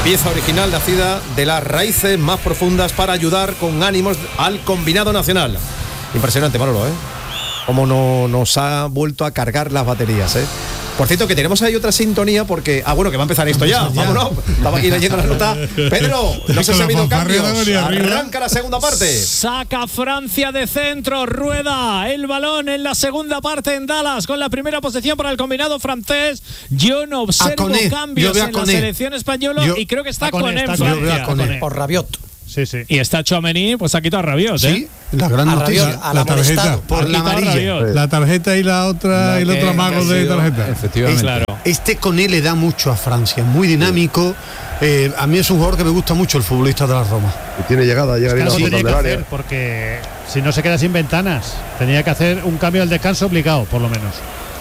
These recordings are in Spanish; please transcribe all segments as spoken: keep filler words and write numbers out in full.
Pieza original nacida de las raíces más profundas para ayudar con ánimos al combinado nacional. Impresionante, Manolo, ¿eh? Cómo no, nos ha vuelto a cargar las baterías, ¿eh? Por cierto, que tenemos ahí otra sintonía porque... Ah, bueno, que va a empezar esto ya. ya. Vámonos. Estaba aquí leyendo la nota. Pedro, no sé si ha habido cambios. Arranca la segunda parte. Saca Francia de centro. Rueda el balón en la segunda parte en Dallas con la primera posesión para el combinado francés. Yo no observo cambios en la selección española y creo que está con él. Por Rabiot. Sí, sí. Y está Tchouaméni, pues ha quitado a Rabiot, ¿eh? Sí, la gran a noticia. Rabiot, a la tarjeta. Por la amarilla. La tarjeta y la otra, y el otro amago de tarjeta. Efectivamente. Claro. Este Koné le da mucho a Francia, muy dinámico. Eh, a mí es un jugador que me gusta mucho, el futbolista de la Roma. Y tiene llegada, llega bien a punto del área. Porque si no se queda sin ventanas, tenía que hacer un cambio al descanso obligado, por lo menos.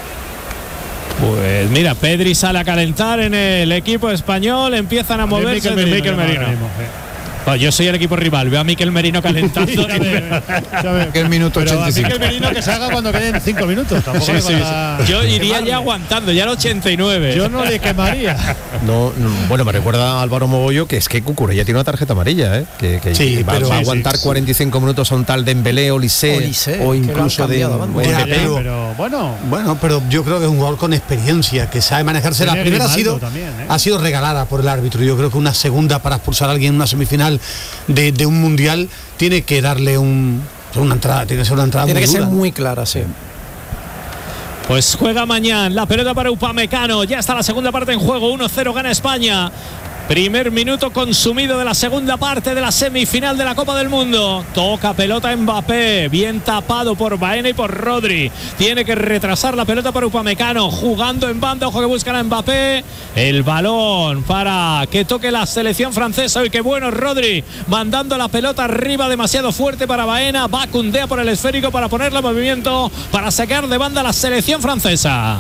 Pues mira, Pedri sale a calentar en el equipo español, empiezan a moverse de Mikel Merino. Oh, yo soy el equipo rival, veo a Mikel Merino calentando. Que el minuto ochenta y cinco. Mikel Merino que se haga cuando queden cinco minutos. Sí, sí, sí. Yo iría quemarme. Ya aguantando, ya el ochenta y nueve. Yo no le quemaría. No, no, bueno, me recuerda a Álvaro Mogollo que es que Cucurella tiene una tarjeta amarilla, ¿eh? Que, que sí, va, pero, va a aguantar sí, cuarenta y cinco sí. minutos a un tal Dembélé, Olise, Olise o incluso de. Ya, pero, pero bueno, bueno, pero yo creo que es un jugador con experiencia que sabe manejarse. La primera ha sido, también, ¿eh? ha sido regalada por el árbitro. Yo creo que una segunda para expulsar a alguien en una semifinal de, de un mundial tiene que darle un, una entrada, tiene que ser una entrada tiene muy que dura. ser muy clara, sí. Pues juega mañana la pelota para Upamecano, ya está la segunda parte en juego, uno cero gana España. Primer minuto consumido de la segunda parte de la semifinal de la Copa del Mundo. Toca pelota Mbappé, bien tapado por Baena y por Rodri. Tiene que retrasar la pelota para Upamecano, jugando en banda, ojo que buscan a Mbappé. El balón para que toque la selección francesa. Y qué bueno Rodri, mandando la pelota arriba demasiado fuerte para Baena. Va Koundé por el esférico para ponerle en movimiento, para sacar de banda la selección francesa.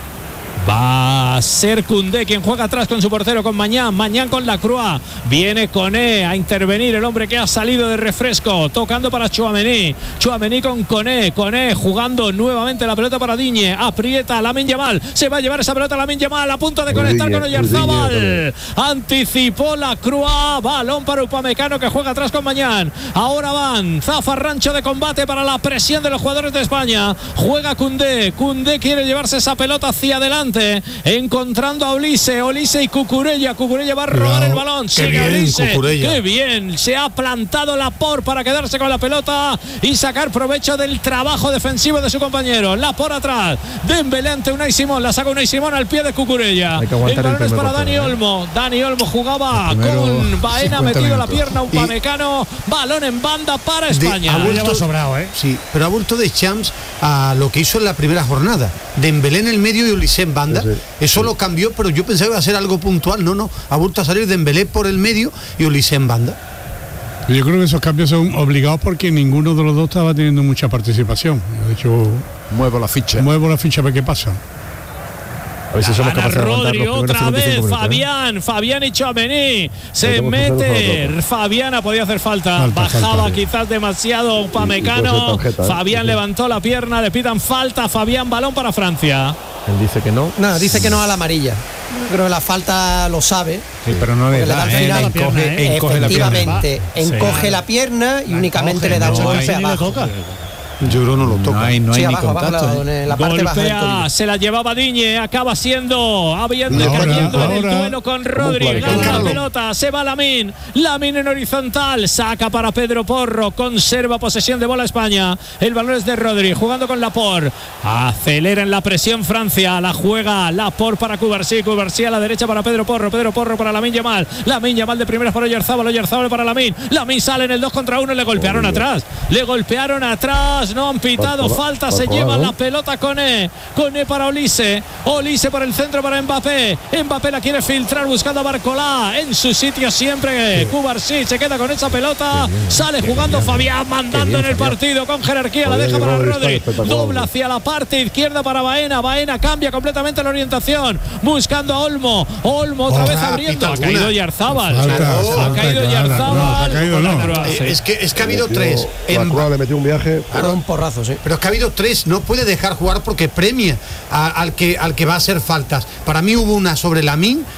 Va a ser Koundé quien juega atrás con su portero, con Mañán, Mañán con Lacroix, viene Koné a intervenir, el hombre que ha salido de refresco, tocando para Tchouaméni, Tchouaméni con Koné, Koné jugando nuevamente la pelota para Digne, aprieta Lamine Yamal, se va a llevar esa pelota Lamine Yamal, a punto de conectar con Oyarzabal, anticipó Lacroix, balón para Upamecano que juega atrás con Mañán, ahora van, zafarrancho de combate para la presión de los jugadores de España, juega Koundé, Koundé quiere llevarse esa pelota hacia adelante, encontrando a Olise, Olise y Cucurella, Cucurella va a robar el balón, sigue Olise, qué bien, se ha plantado Laporte para quedarse con la pelota y sacar provecho del trabajo defensivo de su compañero. Laporte atrás, Dembélé ante Unai Simón, la saca Unai Simón al pie de Cucurella, el balón es para Dani Olmo, Dani Olmo jugaba con Baena metido la pierna, un Upamecano, balón en banda para España. Ha vuelto sobrado, ¿eh? Sí, pero ha vuelto de Champs a lo que hizo en la primera jornada, Dembélé en el medio y Olise en banda. Sí, sí, eso sí. Lo cambió, pero yo pensaba que iba a ser algo puntual. No, no, ha vuelto a salir Dembélé por el medio y Olise en banda. Yo creo que esos cambios son obligados porque ninguno de los dos estaba teniendo mucha participación. De hecho, muevo la ficha. Muevo la ficha para qué pasa. A ver si somos capaces de aguantar Rodri, los otra vez, minutos, Fabián, ¿eh? Fabián y Tchouaméni. Se mete, Fabián ha podido hacer falta. falta Bajaba falta, quizás demasiado Upamecano. Tarjeta, ¿eh? Fabián sí, levantó la pierna, le pitan falta. Fabián, balón para Francia. Él dice que no. No, dice que no a la amarilla. Creo que la falta lo sabe. Sí, pero no le da, le da eh, encoge, encoge Efectivamente, la pierna. encoge sí. la pierna y la únicamente encoge, le da un golpe no, abajo. Yo creo no lo toca. No hay, no hay sí, ni abajo, contacto. Abajo, la, la parte Golpea, baja se la llevaba Digne, acaba siendo, habiendo ahora, cayendo ahora, en el duelo con Rodri, gana la pelota, se va Lamine, Lamine en horizontal, saca para Pedro Porro, conserva posesión de bola España, el balón es de Rodri, jugando con Laporte, acelera en la presión Francia, la juega Laporte para Cubarsí, Cubarsí a la derecha para Pedro Porro, Pedro Porro para Lamine Yamal, Lamine Yamal de primeras para Oyarzabal, Oyarzabal para Lamine, Lamine sale en el dos contra uno, le golpearon oh, atrás, le golpearon atrás, no han pitado falta, se lleva la pelota Koné, Koné para Olise, Olise por el centro para Mbappé, Mbappé la quiere filtrar buscando a Barcolá, en su sitio siempre, Cubarsí se queda con esa pelota, sale jugando Fabián, mandando en el partido con jerarquía, la deja para Rodri, dobla hacia la parte izquierda para Baena, Baena cambia completamente la orientación, buscando a Olmo, Olmo otra vez abriendo, ha caído Oyarzabal, ha caído Oyarzabal, es que es que ha habido tres, le metió un viaje, un porrazo. Sí. Pero es que ha habido tres, no puede dejar jugar porque premia a, al, que, al que va a hacer faltas. Para mí hubo una sobre Lamine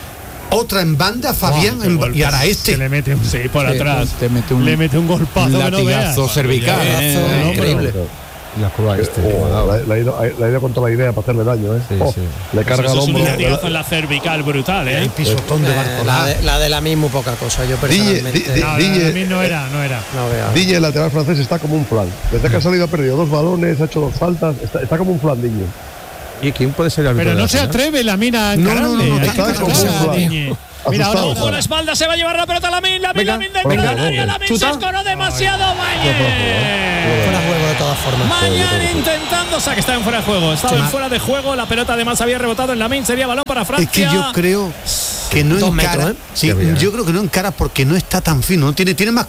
otra en banda, Fabián, oh, en, y ahora este. Que le mete un, sí, por sí, atrás. te mete un, le mete un golpazo un que no veas. cervical. Eh, Eh, increíble. La curva este. Oh, la, la, ha ido, la ha ido contra la idea para hacerle daño, ¿eh? Sí, Oh, sí. le carga Pues eso el es un hombro. latigazo en la cervical brutal, ¿eh? El pisotón de Eh, la, Barcolá. de, la de la misma muy poca cosa. Yo personalmente Di- di- No, Diñe- a mí no era, no era. no veo. Diñe, el lateral francés, está como un flan. Desde que ha salido ha perdido dos balones, ha hecho dos faltas, está, está como un flan, Diñe. ¿Y quién puede ser el árbitro Pero de no la se final? atreve la mina a No, no, no, encararle. no, Hay está que como tratar un a Diñe. Mira, ahora Asustado. Por la espalda se va a llevar la pelota la Min, la Min, la Min dentro venga, del área, venga. la Min se escoró demasiado, Mañez. Fuera de juego de todas formas. Mañana intentando, o sea que estaba en fuera de juego, estaba en fuera de juego, la pelota además había rebotado en la Min, sería balón para Francia. Es que yo creo que no Dos encara. metros, ¿eh? Sí, yo creo que no encara porque no está tan fino, no tiene, tiene más